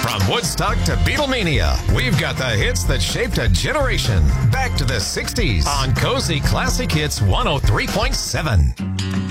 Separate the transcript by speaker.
Speaker 1: From Woodstock to Beatlemania, we've got the hits that shaped a generation. Back to the 60s on Cozy Classic Hits 103.7.